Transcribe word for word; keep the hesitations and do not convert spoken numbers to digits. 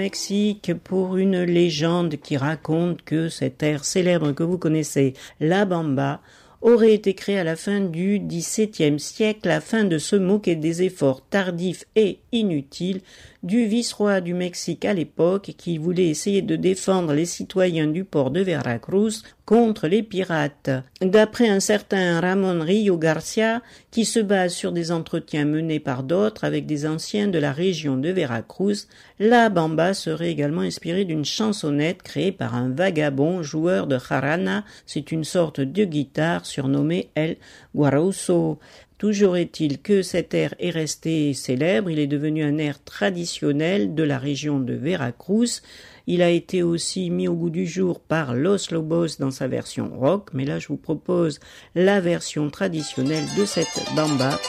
Mexique pour une légende qui raconte que cet air célèbre que vous connaissez, la bamba, aurait été créé à la fin du dix-septième siècle afin de se moquer des efforts tardifs et inutiles du vice-roi du Mexique à l'époque qui voulait essayer de défendre les citoyens du port de Veracruz contre les pirates. D'après un certain Ramon Rio Garcia, qui se base sur des entretiens menés par d'autres avec des anciens de la région de Veracruz, la bamba serait également inspirée d'une chansonnette créée par un vagabond joueur de jarana, c'est une sorte de guitare surnommée El Guarauso. Toujours est-il que cet air est resté célèbre, il est devenu un air traditionnel de la région de Veracruz. Il a été aussi mis au goût du jour par Los Lobos dans sa version rock, mais là je vous propose la version traditionnelle de cette bamba